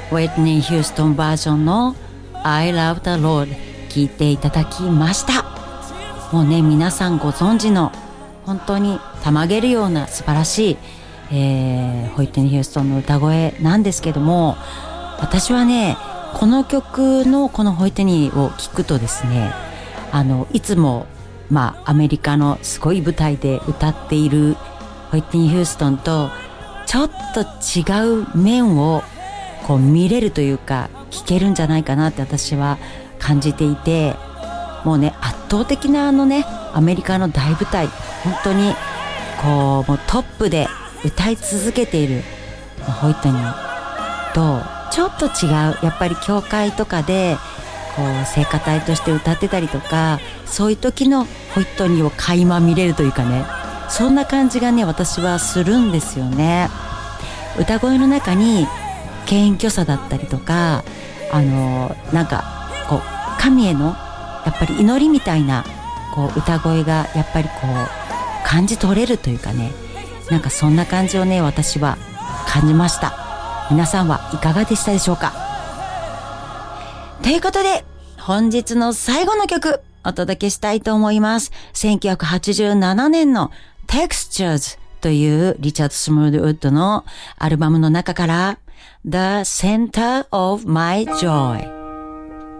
ウィトニー・ヒューストンバージョンの I Love the Lord 聴いていただきました。もうね、皆さんご存知の本当にたまげるような素晴らしい、ホイットニー・ヒューストンの歌声なんですけども、私はねこの曲のこのホイットニーを聴くとですね、いつもアメリカのすごい舞台で歌っているホイットニー・ヒューストンとちょっと違う面をこう見れるというか聴けるんじゃないかなって私は感じていて、もうね圧倒的なアメリカの大舞台、本当にこうもうトップで歌い続けているホイットニーとちょっと違う、やっぱり教会とかでこう聖歌隊として歌ってたりとか、そういう時のホイットニーを垣間見れるというかね、そんな感じがね私はするんですよね。歌声の中に謙虚さだったりとか、なんかこう神へのやっぱり祈りみたいなこう歌声がやっぱりこう感じ取れるというかね、なんかそんな感じをね私は感じました。皆さんはいかがでしたでしょうか。ということで本日の最後の曲お届けしたいと思います。1987年の Textures というリチャード・スムードウッドのアルバムの中から The Center of My Joy